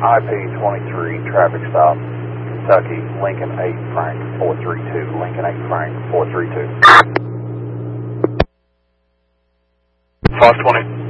IP23, traffic stop, Kentucky, Lincoln 8, Frank 432, Lincoln 8, Frank 432. 520.